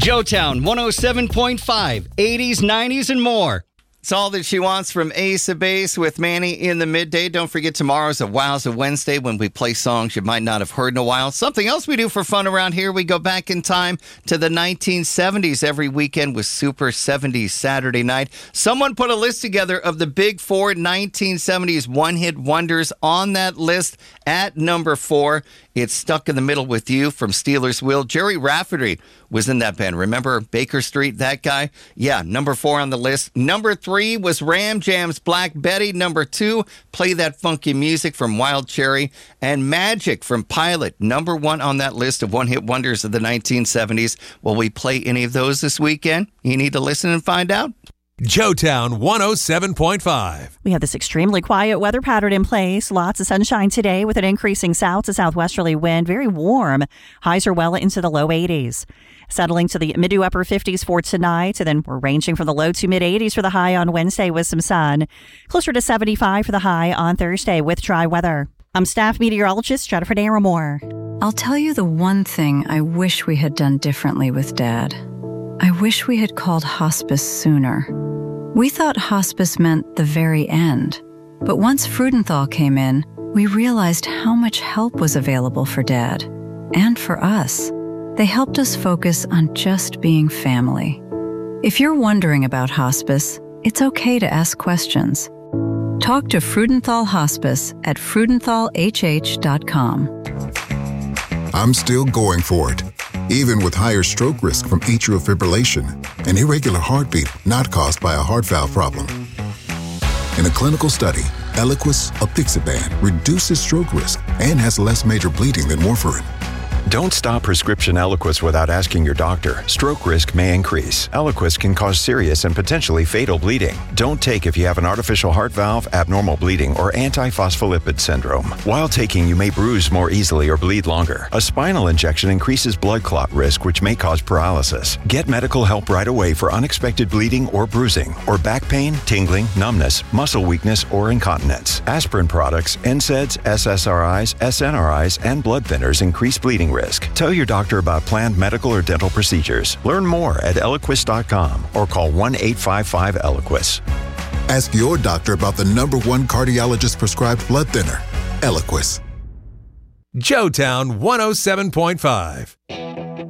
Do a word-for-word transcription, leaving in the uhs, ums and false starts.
Joetown one oh seven point five, eighties, nineties, and more. It's all that she wants from Ace of Base with Manny in the midday. Don't forget, tomorrow's a Wowza Wednesday when we play songs you might not have heard in a while. Something else we do for fun around here, we go back in time to the nineteen seventies every weekend with Super seventies Saturday Night. Someone put a list together of the big four nineteen seventies one-hit wonders. On that list at number four, it's Stuck in the Middle with You from Steelers Wheel. Jerry Rafferty was in that band. Remember Baker Street, that guy? Yeah, number four on the list. Number three was Ram Jam's Black Betty. Number two, Play That Funky Music from Wild Cherry. And Magic from Pilot. Number one on that list of one-hit wonders of the nineteen seventies. Will we play any of those this weekend? You need to listen and find out. Joetown one oh seven point five. We have this extremely quiet weather pattern in place. Lots of sunshine today with an increasing south to southwesterly wind. Very warm. Highs are well into the low eighties. Settling to the mid to upper fifties for tonight. And then we're ranging from the low to mid eighties for the high on Wednesday with some sun. Closer to seventy-five for the high on Thursday with dry weather. I'm staff meteorologist Jennifer Naramore. I'll tell you the one thing I wish we had done differently with Dad. I wish we had called hospice sooner. We thought hospice meant the very end. But once Freudenthal came in, we realized how much help was available for Dad. And for us. They helped us focus on just being family. If you're wondering about hospice, it's okay to ask questions. Talk to Freudenthal Hospice at freudenthal h h dot com. I'm still going for it, even with higher stroke risk from atrial fibrillation, an irregular heartbeat not caused by a heart valve problem. In a clinical study, Eliquis, apixaban, reduces stroke risk and has less major bleeding than warfarin. Don't stop prescription Eliquis without asking your doctor. Stroke risk may increase. Eliquis can cause serious and potentially fatal bleeding. Don't take if you have an artificial heart valve, abnormal bleeding, or antiphospholipid syndrome. While taking, you may bruise more easily or bleed longer. A spinal injection increases blood clot risk, which may cause paralysis. Get medical help right away for unexpected bleeding or bruising, or back pain, tingling, numbness, muscle weakness, or incontinence. Aspirin products, N SAIDs, S S R Is, S N R Is, and blood thinners increase bleeding risk. Tell your doctor about planned medical or dental procedures. Learn more at eliquis dot com or call one eight five five Eliquis. Ask your doctor about the number one cardiologist prescribed blood thinner, Eliquis. Joetown one oh seven point five.